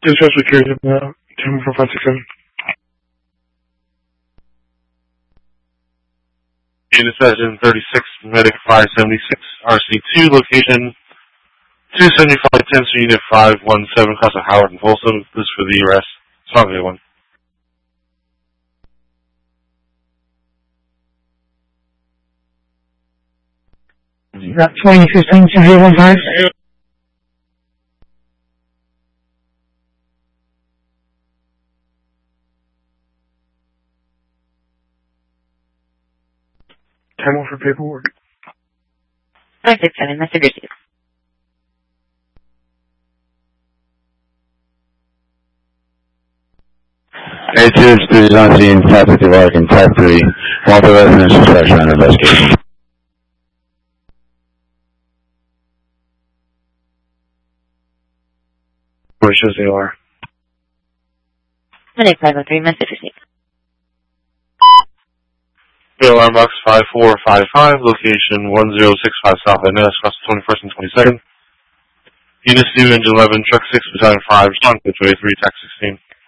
Dispatch with carriers of 104567. Unit Session 36, Medic 576, RC2, location 275 10th Street, Unit 517, across of Howard and Folsom. This is for the arrest. Strongly one. You got 2015 2015. 10 for paperwork. 567, message received. A2 is on scene, 550 Larkin, type 3. Multiple residence inspection and investigation. Where shows they are. Medic 503, message received. Alarm box 5455, location 1065 South Van Ness, across the 21st and 22nd. Unit 2, Engine 11, Truck 6, Battalion 5, respond to 23, Tax 16.